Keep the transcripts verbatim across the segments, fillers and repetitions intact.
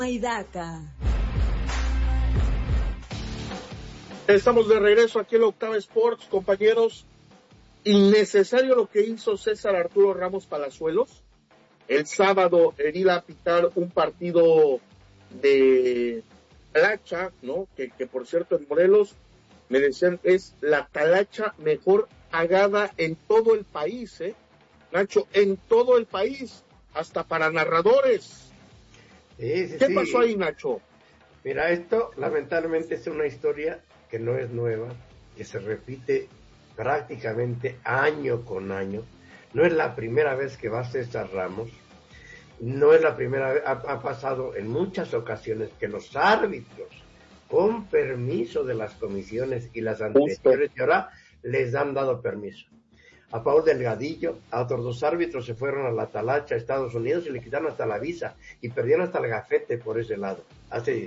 Maidaca. Estamos de regreso aquí en la Octava Sports, compañeros. Innecesario lo que hizo César Arturo Ramos Palazuelos el sábado en ir a pitar un partido de talacha, ¿no? Que, que por cierto en Morelos me decían es la talacha mejor pagada en todo el país, ¿eh? Nacho, en todo el país, hasta para narradores. Sí, sí, ¿Qué sí. pasó ahí, Nacho? Mira, esto lamentablemente es una historia que no es nueva, que se repite prácticamente año con año. No es la primera vez que va César Ramos, no es la primera vez, ha, ha pasado en muchas ocasiones que los árbitros, con permiso de las comisiones y las anteriores, y ahora les han dado permiso. A Paul Delgadillo, a otros dos árbitros se fueron a la talacha a Estados Unidos y le quitaron hasta la visa y perdieron hasta el gafete por ese lado, hace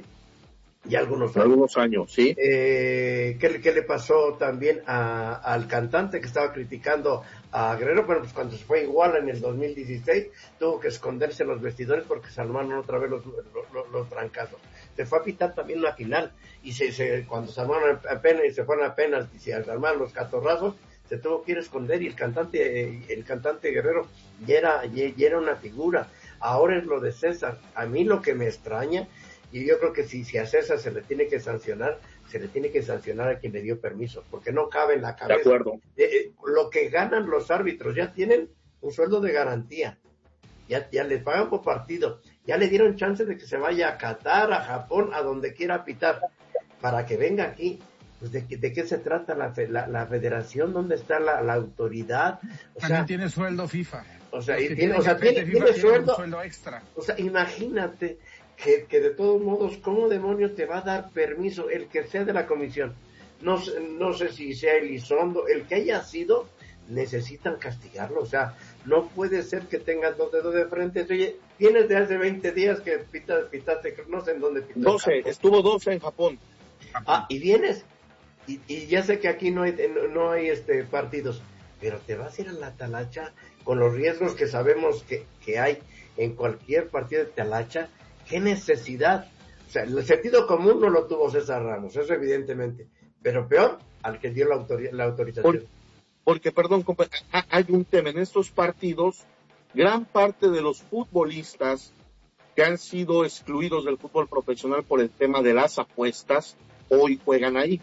ya algunos años. Algunos años, sí. Eh, ¿qué, ¿Qué le pasó también a, al cantante que estaba criticando a Guerrero? Bueno, pues cuando se fue igual en el dos mil dieciséis, tuvo que esconderse en los vestidores porque se armaron otra vez los, los, los, los trancazos. Se fue a pitar también una final y se, se cuando se armaron apenas y se fueron apenas y se armaron los catorrazos, se tuvo que ir a esconder y el cantante, el cantante Guerrero ya era, ya, ya era una figura. Ahora es lo de César. A mí lo que me extraña, y yo creo que si, si a César se le tiene que sancionar, se le tiene que sancionar a quien le dio permiso, porque no cabe en la cabeza. De acuerdo. Eh, eh, lo que ganan los árbitros, ya tienen un sueldo de garantía, ya, ya les pagan por partido, ya le dieron chance de que se vaya a Qatar, a Japón, a donde quiera pitar, para que venga aquí. Pues de, de qué se trata la, la, la federación, dónde está la, la autoridad. O También sea, tiene sueldo FIFA. O sea, y tiene, tiene, o sea, tiene, FIFA tiene sueldo, sueldo extra. O sea, imagínate que, que de todos modos, ¿cómo demonios te va a dar permiso el que sea de la comisión? No, no sé si sea Elizondo, el que haya sido, necesitan castigarlo. O sea, no puede ser que tengas dos dedos de frente. Oye, tienes de hace veinte días que pitas, pitaste, no sé en dónde pitaste. doce, estuvo doce en Japón. Ah, y vienes, y, y ya sé que aquí no hay, no, no hay este partidos, pero te vas a ir a la talacha con los riesgos que sabemos que, que hay en cualquier partido de talacha. ¿Qué necesidad? O sea, el sentido común no lo tuvo César Ramos, eso evidentemente, pero peor al que dio la, autor- la autorización. Por, porque, perdón, compa, hay un tema en estos partidos, gran parte de los futbolistas que han sido excluidos del fútbol profesional por el tema de las apuestas, hoy juegan ahí,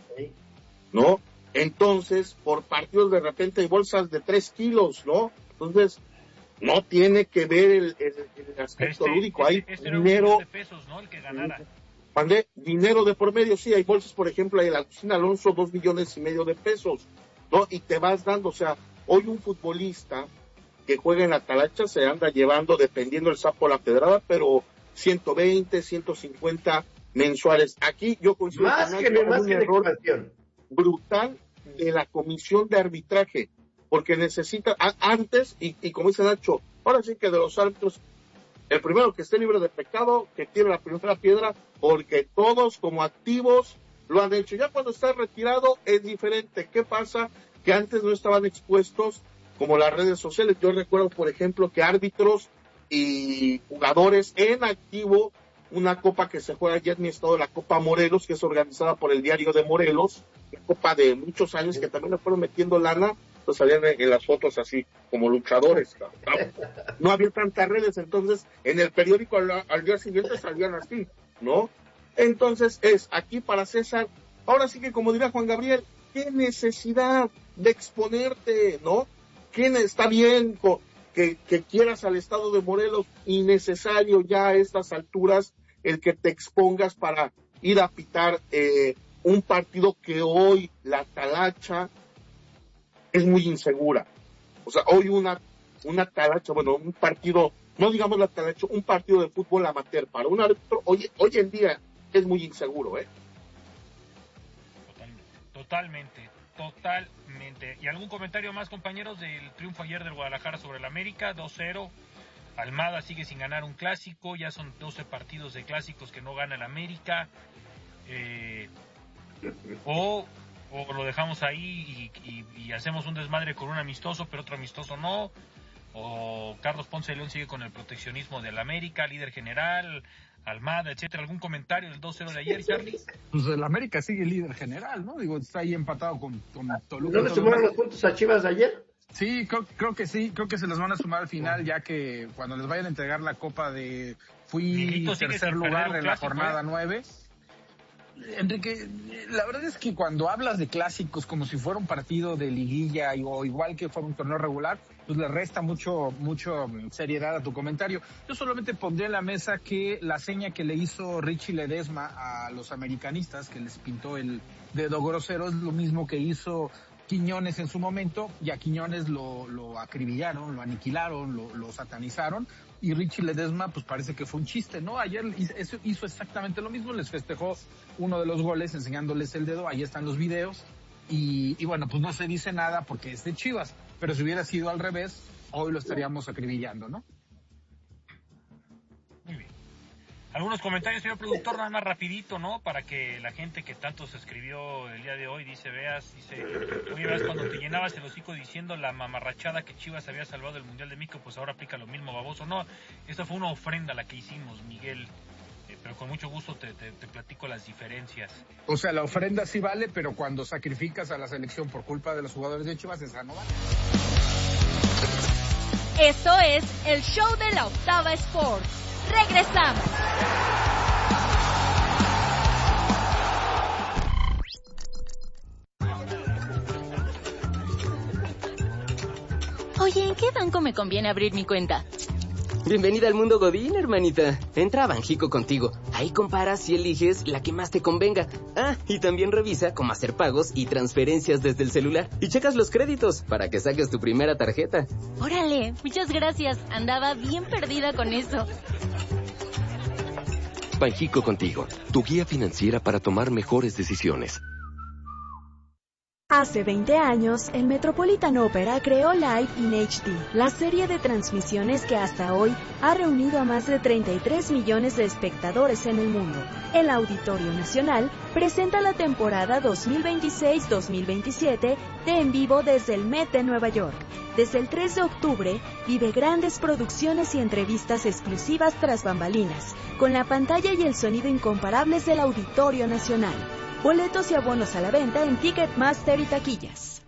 ¿no? Entonces, por partidos de repente hay bolsas de tres kilos, ¿no? Entonces, no tiene que ver el, el, el aspecto este, lúdico, hay este, este era dinero. Un de pesos, ¿no? El que ganara. ¿Mandé? Dinero de por medio, sí, hay bolsas, por ejemplo, hay el Agustín Alonso, dos millones y medio de pesos, ¿no? Y te vas dando, o sea, hoy un futbolista que juega en la talacha se anda llevando, dependiendo el sapo la pedrada, pero ciento veinte, ciento cincuenta mensuales. Aquí yo considero más que, que más un que error expansión brutal de la comisión de arbitraje, porque necesita, a, antes, y, y como dice Nacho, ahora sí que de los árbitros, el primero que esté libre de pecado, que tire la primera piedra, porque todos como activos lo han hecho. Ya cuando está retirado es diferente. ¿Qué pasa? Que antes no estaban expuestos como las redes sociales. Yo recuerdo, por ejemplo, que árbitros y jugadores en activo, una copa que se juega allá en mi estado, la Copa Morelos, que es organizada por el Diario de Morelos, una copa de muchos años que también le fueron metiendo lana, pues salían en, en las fotos así, como luchadores. ¿No? No había tantas redes, entonces en el periódico al, al día siguiente salían así, ¿no? Entonces es aquí para César, ahora sí que como dirá Juan Gabriel, ¿qué necesidad de exponerte, no? ¿Quién está bien que, que quieras al estado de Morelos? Innecesario ya a estas alturas el que te expongas para ir a pitar eh, un partido que hoy la talacha es muy insegura. O sea, hoy una una talacha, bueno, un partido, no digamos la talacha, un partido de fútbol amateur para un árbitro, hoy, hoy en día es muy inseguro, ¿eh? Totalmente, totalmente, totalmente. ¿Y algún comentario más, compañeros, del triunfo ayer del Guadalajara sobre el América? dos cero. Almada sigue sin ganar un clásico, ya son doce partidos de clásicos que no gana el América. Eh, o, o lo dejamos ahí y, y, y hacemos un desmadre con un amistoso, pero otro amistoso no. O Carlos Ponce de León sigue con el proteccionismo del América, líder general, Almada, etcétera. ¿Algún comentario del dos cero de ayer, Charlie? Pues el América sigue líder general, ¿no? Digo, está ahí empatado con, con Toluca. ¿No le sumaron los puntos a Chivas de ayer? Sí, creo, creo que sí, creo que se les van a sumar al final, ya que cuando les vayan a entregar la copa de fui Miguelito tercer lugar en la jornada nueve. Enrique, la verdad es que cuando hablas de clásicos como si fuera un partido de liguilla o igual que fuera un torneo regular, pues le resta mucho, mucho seriedad a tu comentario. Yo solamente pondría en la mesa que la seña que le hizo Richie Ledesma a los americanistas, que les pintó el dedo grosero, es lo mismo que hizo Quiñones en su momento, y a Quiñones lo, lo acribillaron, lo aniquilaron, lo, lo satanizaron, y Richie Ledesma pues parece que fue un chiste, ¿no? Ayer hizo, hizo exactamente lo mismo, les festejó uno de los goles enseñándoles el dedo, ahí están los videos, y, y bueno, pues no se dice nada porque es de Chivas, pero si hubiera sido al revés, hoy lo estaríamos acribillando, ¿no? Muy bien. Algunos comentarios, señor productor, nada más rapidito, ¿no? Para que la gente que tanto se escribió el día de hoy, dice, veas, dice, oye, veas, cuando te llenabas el hocico diciendo la mamarrachada que Chivas había salvado el Mundial de México, pues ahora aplica lo mismo, baboso. No, esta fue una ofrenda la que hicimos, Miguel, eh, pero con mucho gusto te, te, te platico las diferencias. O sea, la ofrenda sí vale, pero cuando sacrificas a la selección por culpa de los jugadores de Chivas, esa no vale. Esto es el show de la Octava Sports. ¡Regresamos! Oye, ¿en qué banco me conviene abrir mi cuenta? Bienvenida al mundo Godín, hermanita. Entra a Banjico Contigo. Ahí comparas y eliges la que más te convenga. Ah, y también revisa cómo hacer pagos y transferencias desde el celular. Y checas los créditos para que saques tu primera tarjeta. Órale, muchas gracias. Andaba bien perdida con eso. Banjico Contigo, tu guía financiera para tomar mejores decisiones. Hace veinte años, el Metropolitan Opera creó Live in H D, la serie de transmisiones que hasta hoy ha reunido a más de treinta y tres millones de espectadores en el mundo. El Auditorio Nacional presenta la temporada dos mil veintiséis dos mil veintisiete de En Vivo desde el Met de Nueva York. Desde el tres de octubre, vive grandes producciones y entrevistas exclusivas tras bambalinas, con la pantalla y el sonido incomparables del Auditorio Nacional. Boletos y abonos a la venta en Ticketmaster y taquillas.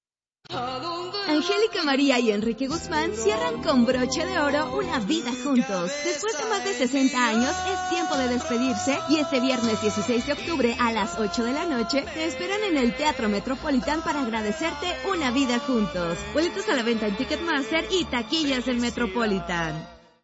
Angélica María y Enrique Guzmán cierran con broche de oro una vida juntos. Después de más de sesenta años, es tiempo de despedirse y este viernes dieciséis de octubre a las ocho de la noche te esperan en el Teatro Metropolitan para agradecerte una vida juntos. Boletos a la venta en Ticketmaster y taquillas del Metropolitan.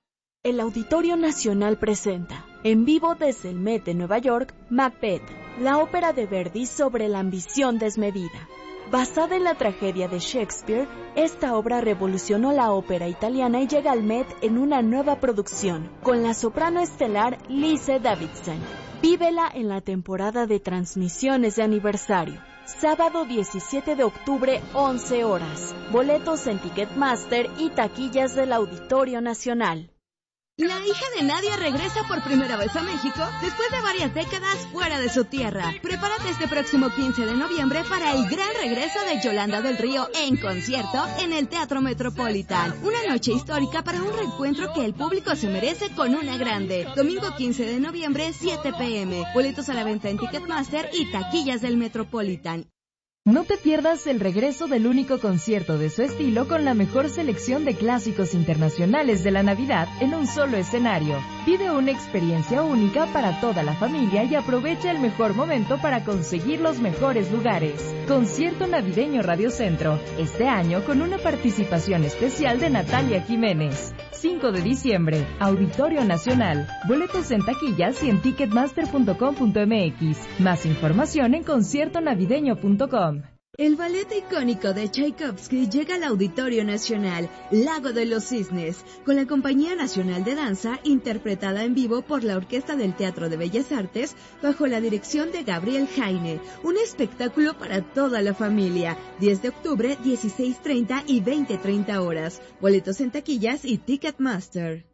El Auditorio Nacional presenta, en vivo desde el Met de Nueva York, Macbeth, la ópera de Verdi sobre la ambición desmedida. Basada en la tragedia de Shakespeare, esta obra revolucionó la ópera italiana y llega al Met en una nueva producción, con la soprano estelar Lise Davidson. Vívela en la temporada de transmisiones de aniversario. Sábado diecisiete de octubre, once horas. Boletos en Ticketmaster y taquillas del Auditorio Nacional. La hija de Nadia regresa por primera vez a México después de varias décadas fuera de su tierra. Prepárate este próximo quince de noviembre para el gran regreso de Yolanda del Río en concierto en el Teatro Metropolitan. Una noche histórica para un reencuentro que el público se merece con una grande. Domingo quince de noviembre, siete pe eme. Boletos a la venta en Ticketmaster y taquillas del Metropolitan. No te pierdas el regreso del único concierto de su estilo con la mejor selección de clásicos internacionales de la Navidad en un solo escenario. Vive una experiencia única para toda la familia y aprovecha el mejor momento para conseguir los mejores lugares. Concierto Navideño Radio Centro, este año con una participación especial de Natalia Jiménez. cinco de diciembre, Auditorio Nacional. Boletos en taquillas y en ticketmaster punto com punto eme equis. Más información en concierto navideño punto com. El ballet icónico de Tchaikovsky llega al Auditorio Nacional, Lago de los Cisnes, con la Compañía Nacional de Danza, interpretada en vivo por la Orquesta del Teatro de Bellas Artes, bajo la dirección de Gabriel Jaine. Un espectáculo para toda la familia. diez de octubre, dieciséis treinta y veinte treinta horas. Boletos en taquillas y Ticketmaster.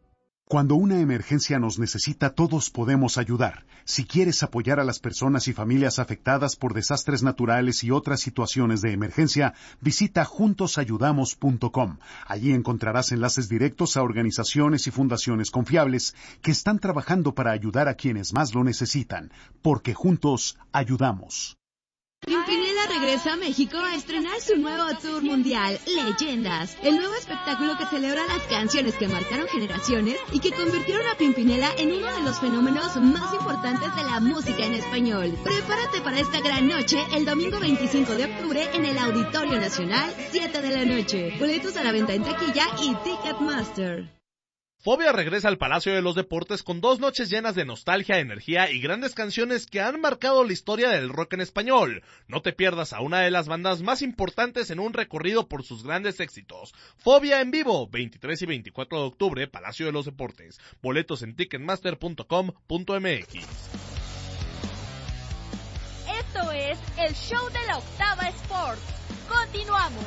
Cuando una emergencia nos necesita, todos podemos ayudar. Si quieres apoyar a las personas y familias afectadas por desastres naturales y otras situaciones de emergencia, visita juntos ayudamos punto com. Allí encontrarás enlaces directos a organizaciones y fundaciones confiables que están trabajando para ayudar a quienes más lo necesitan, porque juntos ayudamos. Pimpinela regresa a México a estrenar su nuevo tour mundial, Leyendas, el nuevo espectáculo que celebra las canciones que marcaron generaciones y que convirtieron a Pimpinela en uno de los fenómenos más importantes de la música en español. Prepárate para esta gran noche el domingo veinticinco de octubre en el Auditorio Nacional, siete de la noche. Boletos a la venta en taquilla y Ticketmaster. Fobia regresa al Palacio de los Deportes con dos noches llenas de nostalgia, energía y grandes canciones que han marcado la historia del rock en español. No te pierdas a una de las bandas más importantes en un recorrido por sus grandes éxitos. Fobia en vivo, veintitrés y veinticuatro de octubre, Palacio de los Deportes. Boletos en ticketmaster punto com punto m x. Esto es el show de la Octava Sports. Continuamos.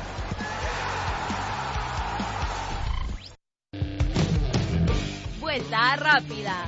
Vuelta rápida.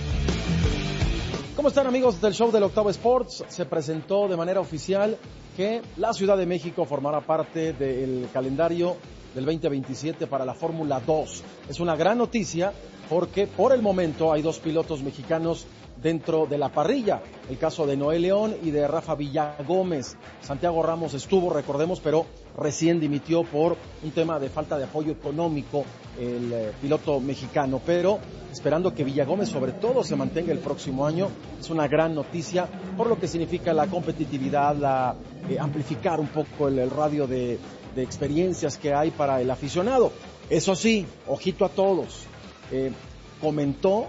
¿Cómo están, amigos del show del Octavo Sports? Se presentó de manera oficial que la Ciudad de México formará parte del calendario del veinte veintisiete para la Fórmula dos. Es una gran noticia porque por el momento hay dos pilotos mexicanos dentro de la parrilla, el caso de Noé León y de Rafa Villagómez. Santiago Ramos estuvo, recordemos, pero recién dimitió por un tema de falta de apoyo económico el eh, piloto mexicano, pero esperando que Villagómez sobre todo se mantenga el próximo año. Es una gran noticia por lo que significa la competitividad, la eh, amplificar un poco el, el radio de, de experiencias que hay para el aficionado. Eso sí, ojito a todos, eh, comentó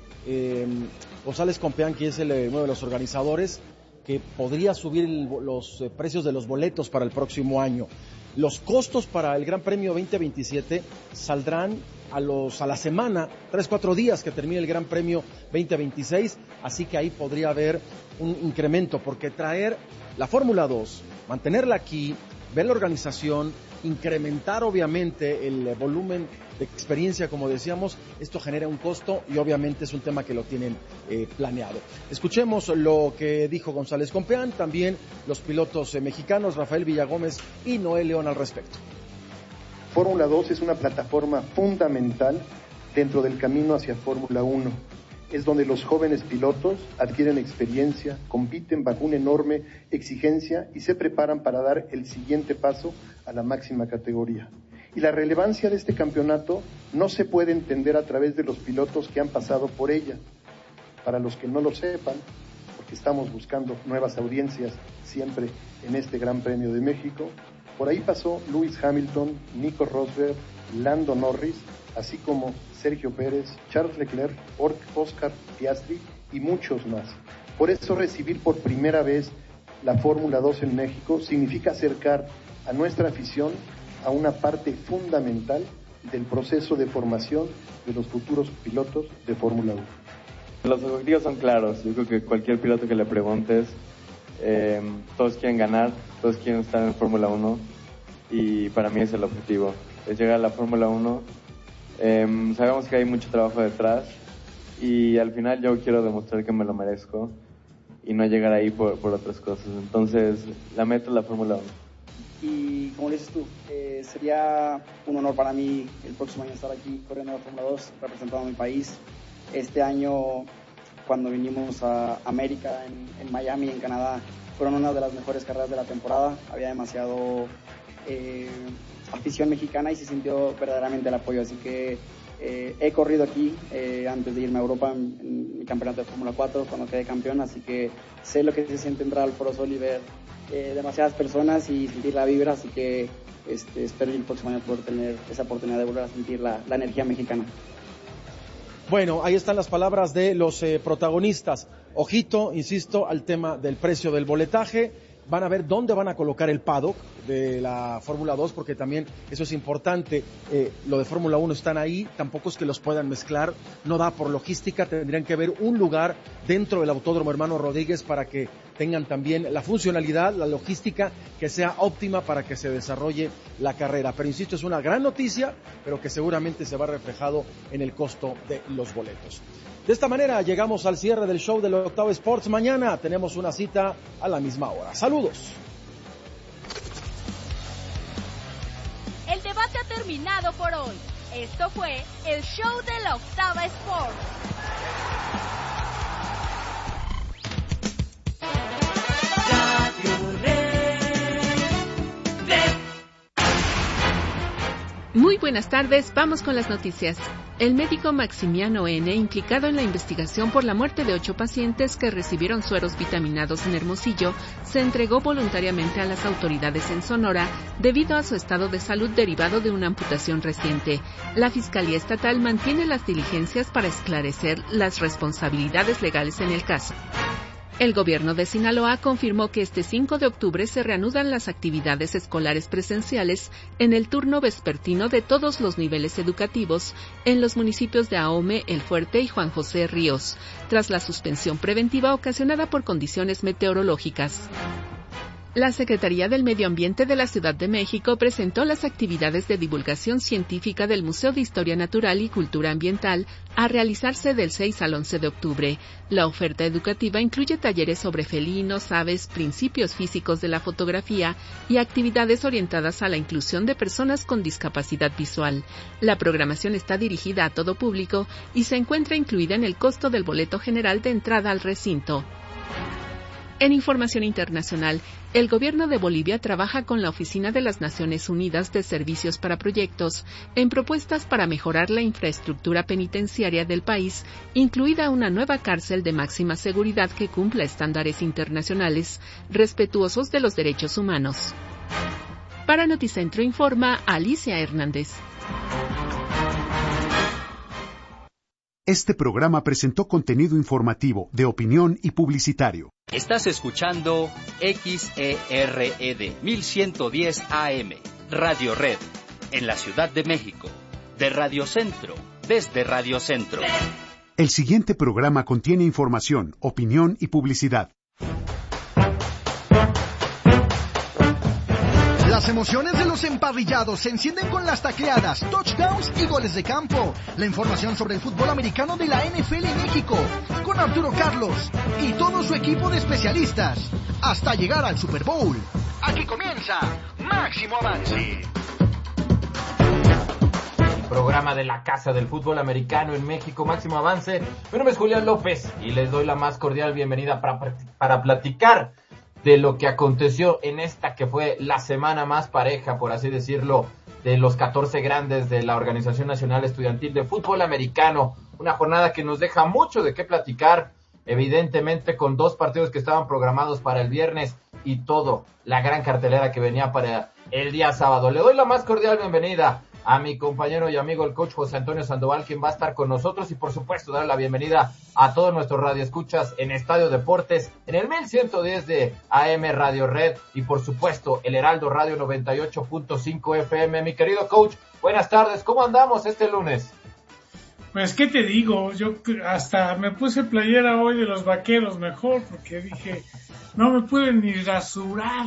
eh, González Compeán, que es el, uno de los organizadores, que podría subir el, los eh, precios de los boletos para el próximo año. Los costos para el Gran Premio veinte veintisiete saldrán a los a la semana, tres, cuatro días que termine el Gran Premio veinte veintiséis, así que ahí podría haber un incremento, porque traer la Fórmula dos, mantenerla aquí, ver la organización, incrementar obviamente el volumen de experiencia, como decíamos, esto genera un costo y obviamente es un tema que lo tienen eh, planeado. Escuchemos lo que dijo González Compeán, también los pilotos eh, mexicanos, Rafael Villagómez y Noé León al respecto. Fórmula dos es una plataforma fundamental dentro del camino hacia Fórmula uno. Es donde los jóvenes pilotos adquieren experiencia, compiten bajo una enorme exigencia y se preparan para dar el siguiente paso a la máxima categoría. Y la relevancia de este campeonato no se puede entender a través de los pilotos que han pasado por ella. Para los que no lo sepan, porque estamos buscando nuevas audiencias siempre en este Gran Premio de México, por ahí pasó Lewis Hamilton, Nico Rosberg, Lando Norris, así como Sergio Pérez, Charles Leclerc, Oscar Piastri y muchos más. Por eso recibir por primera vez la Fórmula dos en México significa acercar a nuestra afición a una parte fundamental del proceso de formación de los futuros pilotos de Fórmula uno. Los objetivos son claros. Yo creo que cualquier piloto que le preguntes, eh, todos quieren ganar, todos quieren estar en Fórmula uno y para mí es el objetivo, es llegar a la Fórmula uno. Eh, sabemos que hay mucho trabajo detrás y al final yo quiero demostrar que me lo merezco y no llegar ahí por, por otras cosas. Entonces la meta es la Fórmula uno. Y como dices tú, eh, sería un honor para mí el próximo año estar aquí corriendo la Fórmula dos, representando a mi país. Este año, cuando vinimos a América, en, en Miami, en Canadá, fueron una de las mejores carreras de la temporada. Había demasiado eh, afición mexicana y se sintió verdaderamente el apoyo. Así que eh, he corrido aquí eh, antes de irme a Europa en, en mi campeonato de Fórmula cuatro cuando quedé campeón. Así que sé lo que se siente entrar al Foro Sol y ver Eh, demasiadas personas y sentir la vibra, así que este, espero el próximo año poder tener esa oportunidad de volver a sentir la, la energía mexicana. Bueno, ahí están las palabras de los eh, protagonistas. Ojito, insisto, al tema del precio del boletaje. Van a ver dónde van a colocar el paddock de la Fórmula dos, porque también eso es importante. Eh, lo de Fórmula uno están ahí, tampoco es que los puedan mezclar, no da por logística, tendrían que ver un lugar dentro del Autódromo Hermano Rodríguez para que tengan también la funcionalidad, la logística que sea óptima para que se desarrolle la carrera. Pero insisto, es una gran noticia, pero que seguramente se va reflejado en el costo de los boletos. De esta manera llegamos al cierre del show del Octavo Sports. Mañana tenemos una cita a la misma hora. Saludos. El debate ha terminado por hoy. Esto fue el show de la Octava Sports. Muy buenas tardes, vamos con las noticias. El médico Maximiano N., implicado en la investigación por la muerte de ocho pacientes que recibieron sueros vitaminados en Hermosillo, se entregó voluntariamente a las autoridades en Sonora debido a su estado de salud derivado de una amputación reciente. La Fiscalía Estatal mantiene las diligencias para esclarecer las responsabilidades legales en el caso. El gobierno de Sinaloa confirmó que este cinco de octubre se reanudan las actividades escolares presenciales en el turno vespertino de todos los niveles educativos en los municipios de Ahome, El Fuerte y Juan José Ríos, tras la suspensión preventiva ocasionada por condiciones meteorológicas. La Secretaría del Medio Ambiente de la Ciudad de México presentó las actividades de divulgación científica del Museo de Historia Natural y Cultura Ambiental a realizarse del seis al once de octubre. La oferta educativa incluye talleres sobre felinos, aves, principios físicos de la fotografía y actividades orientadas a la inclusión de personas con discapacidad visual. La programación está dirigida a todo público y se encuentra incluida en el costo del boleto general de entrada al recinto. En información internacional, el gobierno de Bolivia trabaja con la Oficina de las Naciones Unidas de Servicios para Proyectos en propuestas para mejorar la infraestructura penitenciaria del país, incluida una nueva cárcel de máxima seguridad que cumpla estándares internacionales respetuosos de los derechos humanos. Para Noticentro informa Alicia Hernández. Este programa presentó contenido informativo, de opinión y publicitario. Estás escuchando X E R E D mil ciento diez A M, Radio Red, en la Ciudad de México, de Radio Centro, desde Radio Centro. El siguiente programa contiene información, opinión y publicidad. Las emociones de los emparrillados se encienden con las tacleadas, touchdowns y goles de campo. La información sobre el fútbol americano de la N F L en México, con Arturo Carlos y todo su equipo de especialistas, hasta llegar al Super Bowl. Aquí comienza Máximo Avance. Programa de la Casa del Fútbol Americano en México, Máximo Avance. Mi nombre es Julián López y les doy la más cordial bienvenida para, para platicar de lo que aconteció en esta que fue la semana más pareja, por así decirlo, de los catorce grandes de la Organización Nacional Estudiantil de Fútbol Americano. Una jornada que nos deja mucho de qué platicar, evidentemente con dos partidos que estaban programados para el viernes y todo, la gran cartelera que venía para el día sábado. Le doy la más cordial bienvenida a mi compañero y amigo el coach José Antonio Sandoval, quien va a estar con nosotros, y por supuesto darle la bienvenida a todos nuestros radioescuchas en Estadio Deportes, en el mil ciento diez de A M Radio Red, y por supuesto el Heraldo Radio noventa y ocho punto cinco F M. Mi querido coach, buenas tardes, ¿cómo andamos este lunes? Pues, ¿qué te digo? Yo hasta me puse playera hoy de los Vaqueros mejor, porque dije, no me pueden ni rasurar.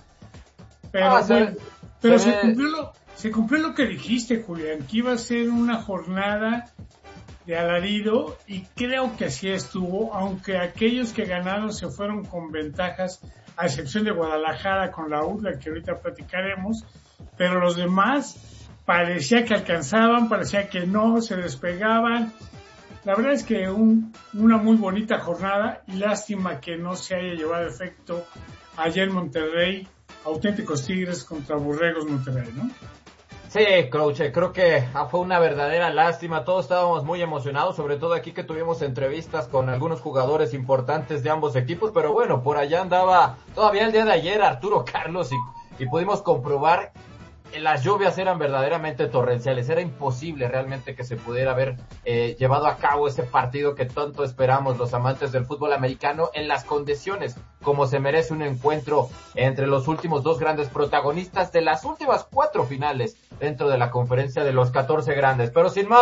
Pero, ah, bueno, se, pero se, se cumplió lo... Se cumplió lo que dijiste, Julián, que iba a ser una jornada de alarido, y creo que así estuvo, aunque aquellos que ganaron se fueron con ventajas, a excepción de Guadalajara con la U, la que ahorita platicaremos, pero los demás parecía que alcanzaban, parecía que no, se despegaban. La verdad es que un, una muy bonita jornada, y lástima que no se haya llevado efecto allá en Monterrey, auténticos Tigres contra Borregos Monterrey, ¿no? Sí, coach, creo que fue una verdadera lástima. Todos estábamos muy emocionados, sobre todo aquí que tuvimos entrevistas con algunos jugadores importantes de ambos equipos, pero bueno, por allá andaba todavía el día de ayer Arturo Carlos y, y pudimos comprobar que las lluvias eran verdaderamente torrenciales. Era imposible realmente que se pudiera haber eh, llevado a cabo ese partido que tanto esperamos los amantes del fútbol americano en las condiciones como se merece un encuentro entre los últimos dos grandes protagonistas de las últimas cuatro finales dentro de la conferencia de los catorce grandes. Pero sin más,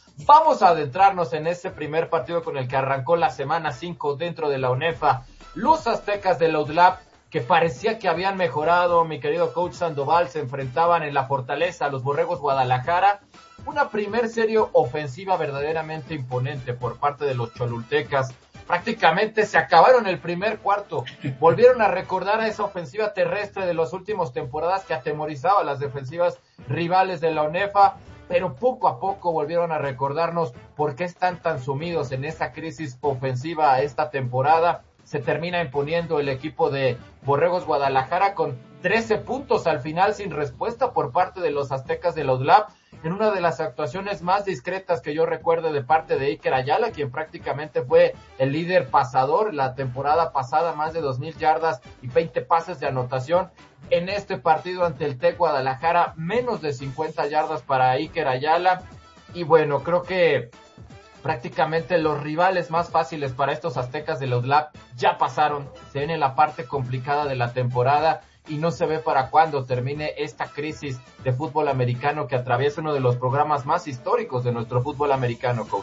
Vamos a adentrarnos en ese primer partido con el que arrancó la semana cinco dentro de la UNEFA. Los aztecas de la U D L A P, que parecía que habían mejorado, mi querido coach Sandoval, se enfrentaban en la Fortaleza a los Borregos Guadalajara. Una primer serie ofensiva verdaderamente imponente por parte de los cholultecas. Prácticamente se acabaron el primer cuarto. Volvieron a recordar a esa ofensiva terrestre de las últimas temporadas que atemorizaba a las defensivas rivales de la UNEFA, pero poco a poco volvieron a recordarnos por qué están tan sumidos en esa crisis ofensiva esta temporada. Se termina imponiendo el equipo de Borregos Guadalajara con trece puntos al final sin respuesta por parte de los aztecas de la U D L A P, en una de las actuaciones más discretas que yo recuerdo de parte de Iker Ayala, quien prácticamente fue el líder pasador la temporada pasada, más de dos mil yardas y veinte pases de anotación. En este partido ante el T E C Guadalajara, menos de cincuenta yardas para Iker Ayala. Y bueno, creo que prácticamente los rivales más fáciles para estos aztecas de la U D L A P ya pasaron. Se viene la parte complicada de la temporada y no se ve para cuándo termine esta crisis de fútbol americano que atraviesa uno de los programas más históricos de nuestro fútbol americano, coach.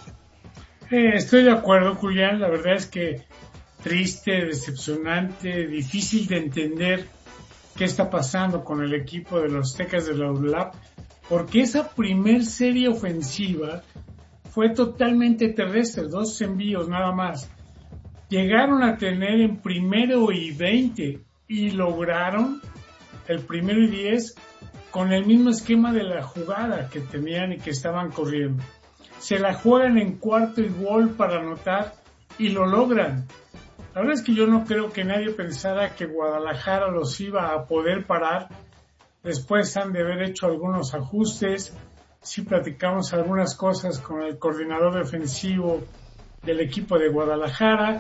Eh, estoy de acuerdo, Julián. La verdad es que triste, decepcionante, difícil de entender qué está pasando con el equipo de los aztecas de la U D L A P, porque esa primer serie ofensiva fue totalmente terrestre, dos envíos nada más. Llegaron a tener en primero y veinte y lograron el primero y diez con el mismo esquema de la jugada que tenían y que estaban corriendo. Se la juegan en cuarto y gol para anotar y lo logran. La verdad es que yo no creo que nadie pensara que Guadalajara los iba a poder parar. Después han de haber hecho algunos ajustes. Sí platicamos algunas cosas con el coordinador defensivo del equipo de Guadalajara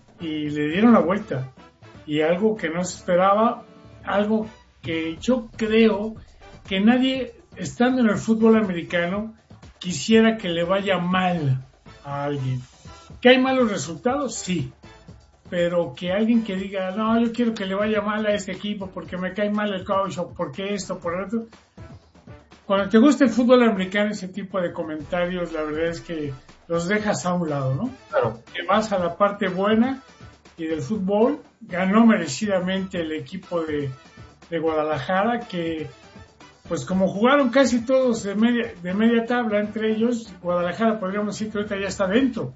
y le dieron la vuelta. Y algo que no se esperaba, algo que yo creo que nadie, estando en el fútbol americano, quisiera que le vaya mal a alguien. ¿Que hay malos resultados? Sí. Pero que alguien que diga, no, yo quiero que le vaya mal a este equipo porque me cae mal el coach o porque esto, por otro. Cuando te gusta el fútbol americano, ese tipo de comentarios, la verdad es que los dejas a un lado, ¿no? Claro. Que vas a la parte buena y del fútbol. Ganó merecidamente el equipo de, de Guadalajara, que pues como jugaron casi todos de media, de media tabla entre ellos, Guadalajara podríamos decir que ahorita ya está dentro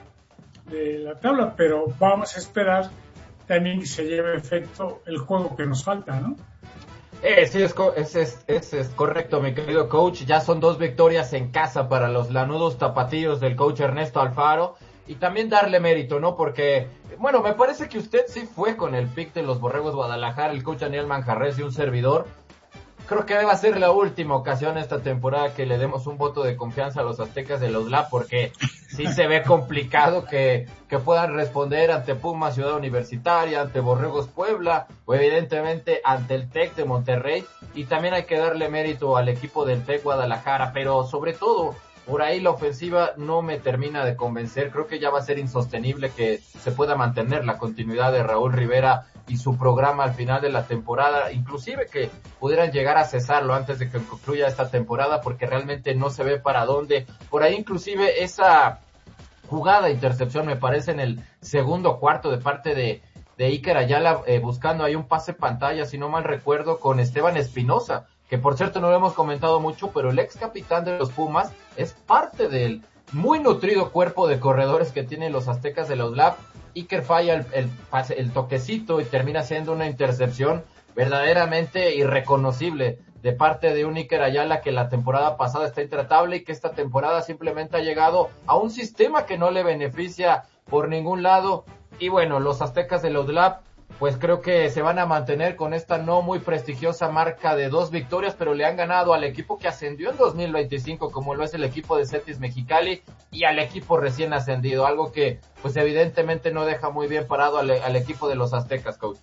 de la tabla, pero vamos a esperar también que se lleve efecto el juego que nos falta, ¿no? Eh, sí, es, es, es, es, es correcto, mi querido coach. Ya son dos victorias en casa para los lanudos tapatíos del coach Ernesto Alfaro. Y también darle mérito, ¿no? Porque, bueno, me parece que usted sí fue con el pick de los Borregos Guadalajara, el coach Daniel Manjarres y un servidor. Creo que debe ser la última ocasión esta temporada que le demos un voto de confianza a los aztecas de la U D L A P, porque sí se ve complicado que, que puedan responder ante Pumas Ciudad Universitaria, ante Borregos Puebla, o evidentemente ante el T E C de Monterrey. Y también hay que darle mérito al equipo del T E C Guadalajara, pero sobre todo, por ahí la ofensiva no me termina de convencer. Creo que ya va a ser insostenible que se pueda mantener la continuidad de Raúl Rivera y su programa al final de la temporada, inclusive que pudieran llegar a cesarlo antes de que concluya esta temporada, porque realmente no se ve para dónde. Por ahí inclusive esa jugada de intercepción, me parece en el segundo cuarto de parte de, de Iker Ayala, eh, buscando ahí un pase pantalla, si no mal recuerdo, con Esteban Espinosa, que por cierto no lo hemos comentado mucho, pero el ex capitán de los Pumas es parte del muy nutrido cuerpo de corredores que tienen los aztecas de la U D L A P. Iker falla el, el, el toquecito y termina siendo una intercepción verdaderamente irreconocible de parte de un Iker Ayala que la temporada pasada está intratable y que esta temporada simplemente ha llegado a un sistema que no le beneficia por ningún lado. Y bueno, los aztecas de la U D L A P pues creo que se van a mantener con esta no muy prestigiosa marca de dos victorias, pero le han ganado al equipo que ascendió en dos mil veinticinco, como lo es el equipo de Cetis Mexicali, y al equipo recién ascendido, algo que pues evidentemente no deja muy bien parado al, al equipo de los aztecas, coach.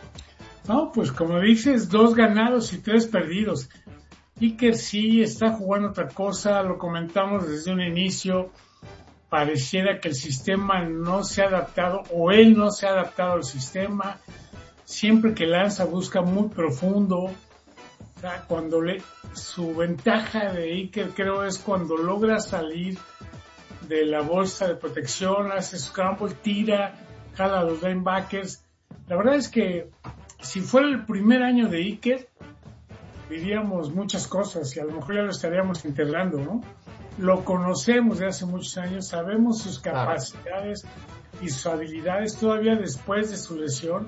No, pues como dices, dos ganados y tres perdidos. Iker sí está jugando otra cosa, lo comentamos desde un inicio. Pareciera que el sistema no se ha adaptado o él no se ha adaptado al sistema. Siempre que lanza busca muy profundo. O sea, cuando le, su ventaja de Iker creo es cuando logra salir de la bolsa de protección, hace scramble, tira, jala a los linebackers. La verdad es que si fuera el primer año de Iker, diríamos muchas cosas y a lo mejor ya lo estaríamos integrando, ¿no? Lo conocemos de hace muchos años, sabemos sus capacidades y sus habilidades todavía después de su lesión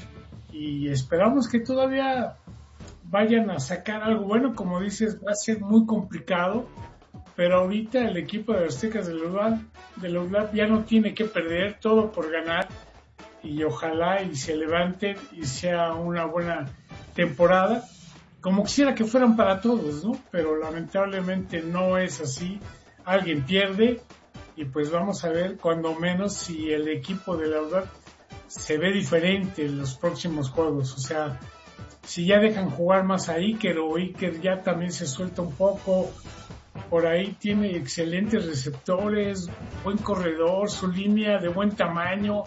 y esperamos que todavía vayan a sacar algo bueno. Como dices, va a ser muy complicado, pero ahorita el equipo de los Aztecas de la U D L A P ya no tiene que perder, todo por ganar, y ojalá y se levanten y sea una buena temporada, como quisiera que fueran para todos, ¿no? Pero lamentablemente no es así, alguien pierde y pues vamos a ver cuando menos si el equipo de la U D L A P se ve diferente en los próximos juegos, o sea, si ya dejan jugar más a Iker o Iker ya también se suelta un poco. Por ahí tiene excelentes receptores, buen corredor, su línea de buen tamaño.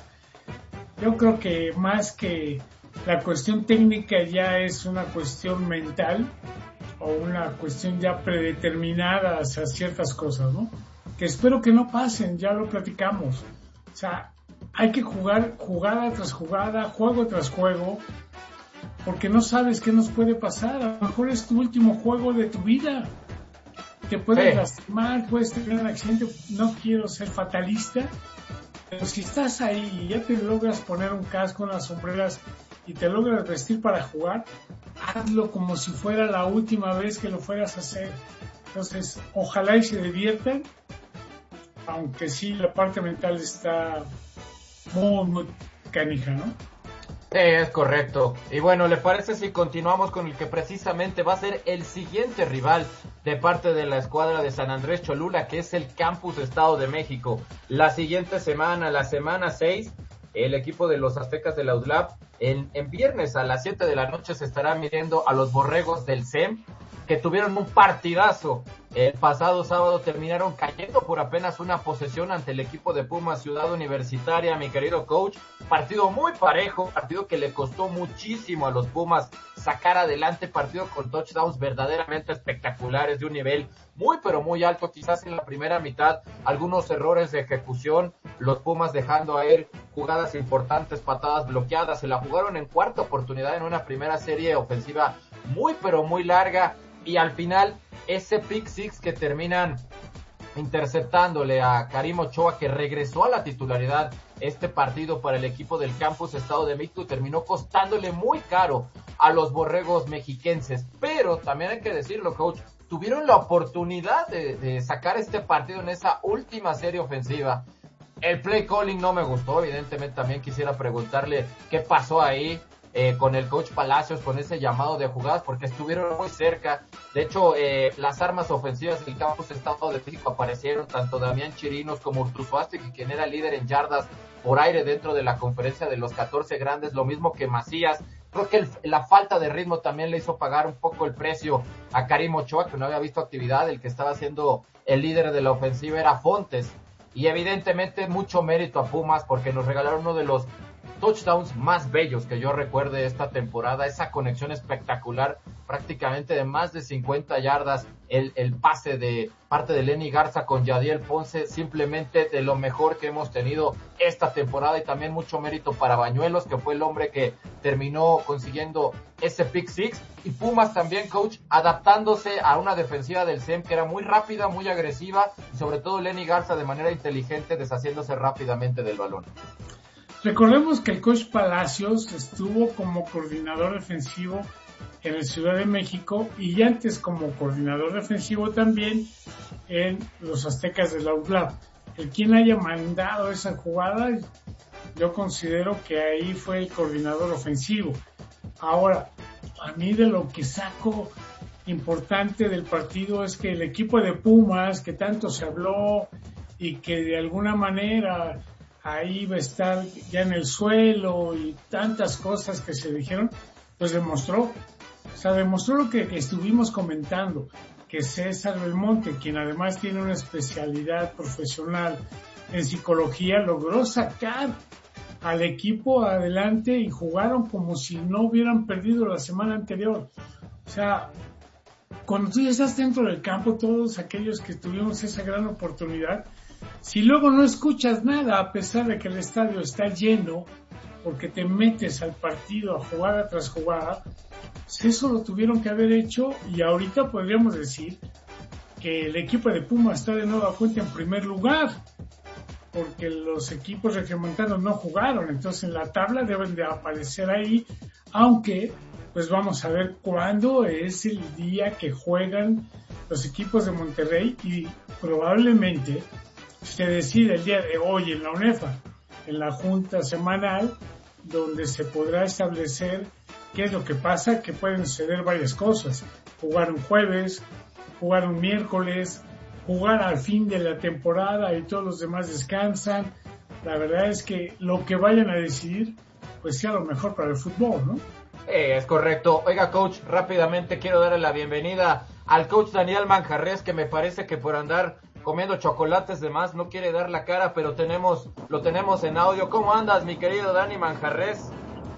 Yo creo que más que la cuestión técnica ya es una cuestión mental o una cuestión ya predeterminada hacia ciertas cosas, ¿no? Que espero que no pasen, ya lo platicamos. O sea, hay que jugar jugada tras jugada, juego tras juego, porque no sabes qué nos puede pasar. A lo mejor es tu último juego de tu vida. Te puedes sí. lastimar, puedes tener un accidente. No quiero ser fatalista, pero si estás ahí y ya te logras poner un casco, unas sombreras y te logras vestir para jugar, hazlo como si fuera la última vez que lo fueras a hacer. Entonces, ojalá y se diviertan, aunque sí la parte mental está muy, muy canija, ¿no? Sí, es correcto. Y bueno, ¿le parece si continuamos con el que precisamente va a ser el siguiente rival de parte de la escuadra de San Andrés Cholula, que es el Campus Estado de México? La siguiente semana, la semana seis, el equipo de los Aztecas de la U D L A P, en, en viernes a las siete de la noche se estará midiendo a los Borregos del C E M, que tuvieron un partidazo el pasado sábado, terminaron cayendo por apenas una posesión ante el equipo de Pumas Ciudad Universitaria, mi querido coach. Partido muy parejo, partido que le costó muchísimo a los Pumas sacar adelante, partido con touchdowns verdaderamente espectaculares, de un nivel muy pero muy alto. Quizás en la primera mitad algunos errores de ejecución, los Pumas dejando a ir jugadas importantes, patadas bloqueadas. Se la jugaron en cuarta oportunidad en una primera serie ofensiva muy pero muy larga, y al final ese pick six que terminan interceptándole a Karim Ochoa, que regresó a la titularidad este partido para el equipo del Campus Estado de México, terminó costándole muy caro a los Borregos mexiquenses. Pero también hay que decirlo, coach, tuvieron la oportunidad de, de sacar este partido en esa última serie ofensiva. El play calling no me gustó, evidentemente también quisiera preguntarle qué pasó ahí eh, con el coach Palacios, con ese llamado de jugadas, porque estuvieron muy cerca. De hecho, eh, las armas ofensivas del Campus Estado de México aparecieron, tanto Damián Chirinos como Urtuzuasti, quien era líder en yardas por aire dentro de la conferencia de los catorce grandes, lo mismo que Macías. Creo que el, la falta de ritmo también le hizo pagar un poco el precio a Karim Ochoa, que no había visto actividad. El que estaba siendo el líder de la ofensiva era Fontes. Y evidentemente mucho mérito a Pumas, porque nos regalaron uno de los touchdowns más bellos que yo recuerde esta temporada, esa conexión espectacular, prácticamente de más de cincuenta yardas, el, el pase de parte de Lenny Garza con Yadiel Ponce, simplemente de lo mejor que hemos tenido esta temporada. Y también mucho mérito para Bañuelos, que fue el hombre que terminó consiguiendo ese pick six. Y Pumas también, coach, adaptándose a una defensiva del C E M que era muy rápida, muy agresiva, y sobre todo Lenny Garza de manera inteligente, deshaciéndose rápidamente del balón. Recordemos que el coach Palacios estuvo como coordinador defensivo en el Ciudad de México y antes como coordinador defensivo también en los Aztecas de la U D L A P. El quien haya mandado esa jugada, yo considero que ahí fue el coordinador ofensivo. Ahora, a mí de lo que saco importante del partido es que el equipo de Pumas, que tanto se habló y que de alguna manera ahí va a estar ya en el suelo y tantas cosas que se dijeron, pues demostró, o sea, demostró lo que, que estuvimos comentando, que César Belmonte, quien además tiene una especialidad profesional en psicología, logró sacar al equipo adelante y jugaron como si no hubieran perdido la semana anterior. O O sea, cuando tú ya estás dentro del campo, todos aquellos que tuvimos esa gran oportunidad, si luego no escuchas nada, a pesar de que el estadio está lleno, porque te metes al partido a jugada tras jugada, pues eso lo tuvieron que haber hecho, y ahorita podríamos decir que el equipo de Pumas está de nueva cuenta en primer lugar, porque los equipos regiomontanos no jugaron, entonces en la tabla deben de aparecer ahí, aunque pues vamos a ver cuándo es el día que juegan los equipos de Monterrey, y probablemente se decide el día de hoy en la UNEFA, en la junta semanal, donde se podrá establecer qué es lo que pasa, que pueden suceder varias cosas: jugar un jueves, jugar un miércoles, jugar al fin de la temporada y todos los demás descansan. La verdad es que lo que vayan a decidir pues sea lo mejor para el fútbol, ¿no? Eh, es correcto. Oiga, coach, rápidamente quiero darle la bienvenida al coach Daniel Manjarres, que me parece que por andar comiendo chocolates de más no quiere dar la cara, pero tenemos lo tenemos en audio. ¿Cómo andas, mi querido Dani Manjarres?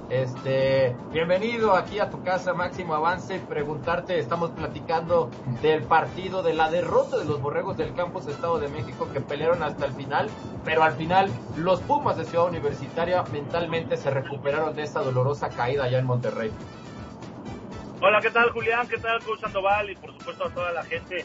Este, bienvenido aquí a tu casa, Máximo Avance. Preguntarte, estamos platicando del partido, de la derrota de los Borregos del Campus Estado de México, que pelearon hasta el final, pero al final los Pumas de Ciudad Universitaria mentalmente se recuperaron de esa dolorosa caída allá en Monterrey. Hola, ¿qué tal, Julián? ¿Qué tal, coach Sandoval? Y por supuesto a toda la gente.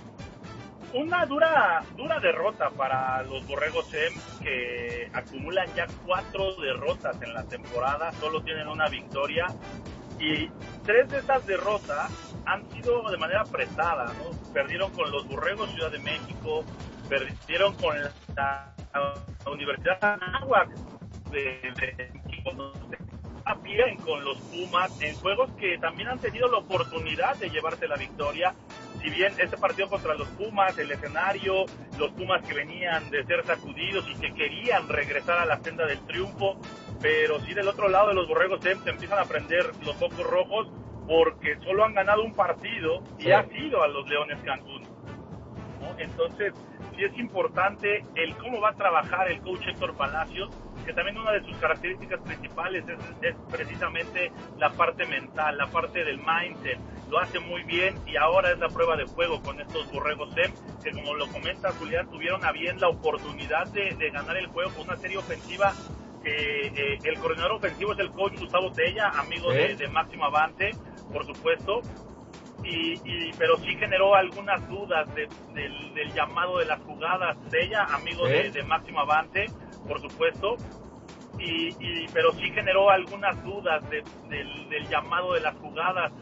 Una dura dura derrota para los Borregos E M, que acumulan ya cuatro derrotas en la temporada, solo tienen una victoria, y tres de esas derrotas han sido de manera apretada, ¿no? Perdieron con los Borregos Ciudad de México, perdieron con la, la Universidad de Anáhuac de, de, de bien con los Pumas, en juegos que también han tenido la oportunidad de llevarse la victoria. Si bien este partido contra los Pumas, el escenario, los Pumas que venían de ser sacudidos y que querían regresar a la senda del triunfo, pero sí del otro lado de los Borregos se empiezan a prender los focos rojos, porque solo han ganado un partido y sí. ha sido a los Leones Cancún, ¿no? Entonces sí es importante el cómo va a trabajar el coach Héctor Palacios, que también una de sus características principales es, es precisamente la parte mental, la parte del mindset. Lo hace muy bien, y ahora es la prueba de fuego con estos Borregos E M, que como lo comenta Julián, tuvieron a bien la oportunidad de, de ganar el juego con una serie ofensiva. Eh, eh, el coordinador ofensivo es el coach Gustavo Tella, amigo ¿Eh? de, de Máximo Avante, por supuesto. Y, y pero sí generó algunas dudas de, del, del llamado de las jugadas. Tella, amigo ¿Eh? de, de Máximo Avante, por supuesto. Y, y pero sí generó algunas dudas de, del, del llamado de las jugadas